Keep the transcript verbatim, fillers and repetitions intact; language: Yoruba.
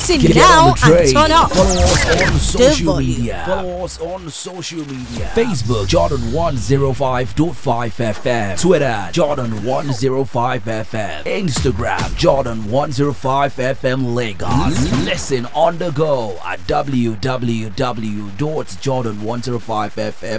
Listen Get now on the train. and turn up. Follow us on social volume. media. Follow us on social media. Facebook Jordan one oh five point five F M. Twitter Jordan one oh five F M. Instagram Jordan one oh five F M Lagos. Listen on the go at w w w dot jordan one oh five f m